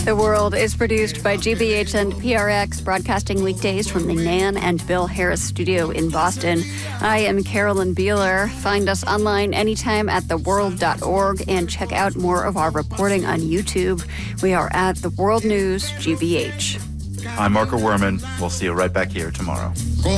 The World is produced by GBH and PRX, broadcasting weekdays from the Nan and Bill Harris studio in Boston. I am Carolyn Beeler. Find us online anytime at theworld.org and check out more of our reporting on YouTube. We are at The World News GBH. I'm Marco Werman. We'll see you right back here tomorrow.